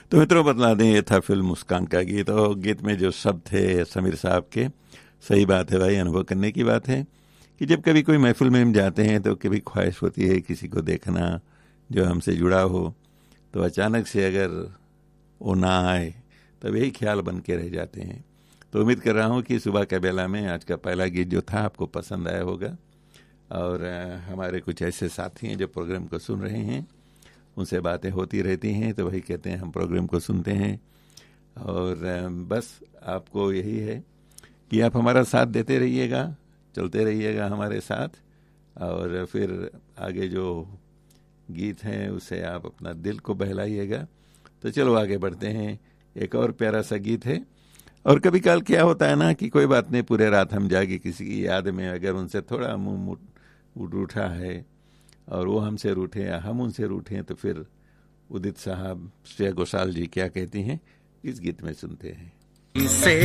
तो मित्रों, बतला दें, ये था फिल्म मुस्कान का गीत। और गीत में जो शब्द थे समीर साहब के, सही बात है भाई, अनुभव करने की बात है कि जब कभी कोई महफिल में हम जाते हैं तो कभी ख्वाहिश होती है किसी को देखना जो हमसे जुड़ा हो, तो अचानक से अगर वो ना आए तब यही ख्याल बन के रह जाते हैं। तो उम्मीद कर रहा हूँ कि सुबह का बेला में आज का पहला गीत जो था आपको पसंद आया होगा। और हमारे कुछ ऐसे साथी हैं जो प्रोग्राम को सुन रहे हैं, उनसे बातें होती रहती हैं, तो वही कहते हैं हम प्रोग्राम को सुनते हैं। और बस आपको यही है कि आप हमारा साथ देते रहिएगा, चलते रहिएगा हमारे साथ, और फिर आगे जो गीत हैं उसे आप अपना दिल को बहलाइएगा। तो चलो आगे बढ़ते हैं, एक और प्यारा सा गीत है। और कभी काल क्या होता है ना कि कोई बात नहीं, पूरे रात हम जागे किसी की याद में, अगर उनसे थोड़ा मुंह रूठा है और वो हमसे रूठे या हम उनसे रूठे, तो फिर उदित साहब, श्रेया घोषाल जी क्या कहती हैं, इस गीत में सुनते हैं।